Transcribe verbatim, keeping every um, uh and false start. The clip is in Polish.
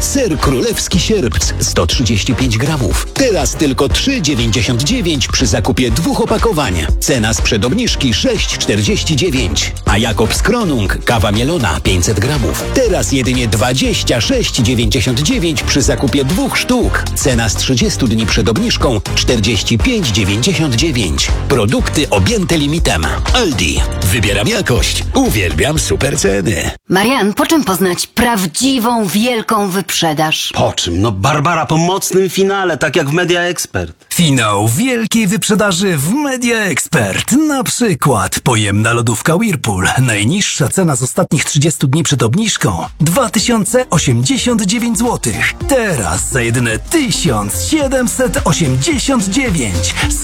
Ser królewski sierpc sto trzydzieści pięć gramów. Teraz tylko trzy dziewięćdziesiąt dziewięć przy zakupie dwóch opakowań. Cena sprzed obniżki sześć czterdzieści dziewięć. A Jakobs Kronung kawa mielona pięćset gramów. Teraz jedynie dwadzieścia sześć dziewięćdziesiąt dziewięć przy zakupie dwóch sztuk. Cena z trzydziestu dni przed obniżką czterdzieści pięć dziewięćdziesiąt dziewięć. Produkty objęte limitem. Aldi. Wybieram jakość. Uwielbiam super ceny. Marian, po czym poznać prawdziwą, wielką wyprzedaż? Po czym? No Barbara, po mocnym finale, tak jak w Media Expert. Finał wielkiej wyprzedaży w Media Expert. Na przykład pojemna lodówka Whirlpool. Najniższa cena z ostatnich trzydziestu dni przed obniżką dwa tysiące osiemdziesiąt dziewięć złotych. Teraz za jedyne tysiąc siedemset osiemdziesiąt dziewięć.